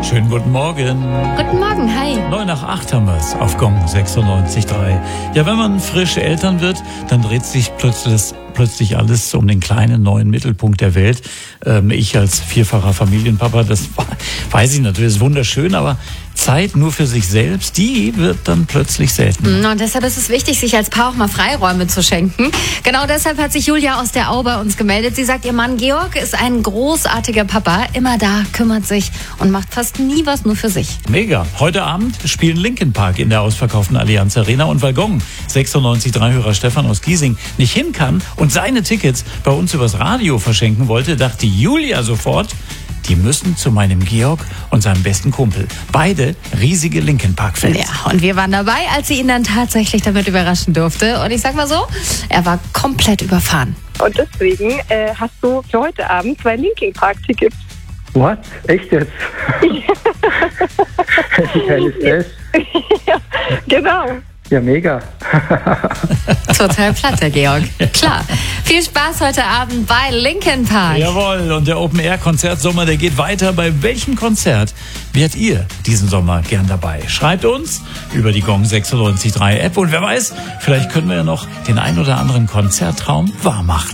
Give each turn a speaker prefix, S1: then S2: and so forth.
S1: Schönen guten Morgen.
S2: Guten Morgen, hi.
S1: 7:09 haben wir es auf Gong 96.3. Ja, wenn man frisch Eltern wird, dann dreht sich plötzlich alles um den kleinen neuen Mittelpunkt der Welt. Ich als vierfacher Familienpapa, das weiß ich natürlich, ist wunderschön, aber Zeit nur für sich selbst, die wird dann plötzlich selten.
S2: Und deshalb ist es wichtig, sich als Paar auch mal Freiräume zu schenken. Genau deshalb hat sich Julia aus der Au bei uns gemeldet. Sie sagt, ihr Mann Georg ist ein großartiger Papa, immer da, kümmert sich und macht fast nie was nur für sich.
S1: Mega. Heute Abend spielen Linkin Park in der ausverkauften Allianz Arena und weil Gong 96.3-Hörer Stefan aus Giesing nicht hin kann und seine Tickets bei uns übers Radio verschenken wollte, dachte Julia sofort, die müssen zu meinem Georg und seinem besten Kumpel. Beide riesige Linkin Park-Fans.
S2: Ja, und wir waren dabei, als sie ihn dann tatsächlich damit überraschen durfte. Und ich sag mal so, er war komplett überfahren.
S3: Und deswegen hast du für heute Abend 2 Linkin Park-Tickets.
S4: What? Echt jetzt? Wie geil ist das?
S3: Ja, genau.
S4: Ja, mega.
S2: Total platt, der Georg. Klar. Viel Spaß heute Abend bei Linkin Park.
S1: Jawohl, und der Open-Air-Konzert-Sommer, der geht weiter. Bei welchem Konzert wärt ihr diesen Sommer gern dabei? Schreibt uns über die Gong 96.3 App und wer weiß, vielleicht können wir ja noch den ein oder anderen Konzerttraum wahr machen.